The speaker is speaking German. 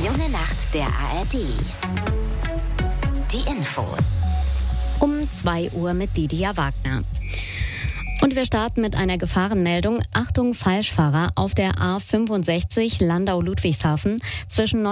junge Nacht der ARD. Die Infos. Um 2 Uhr mit Lydia Wagner. Und wir starten mit einer Gefahrenmeldung. Achtung, Falschfahrer auf der A65 Landau-Ludwigshafen zwischen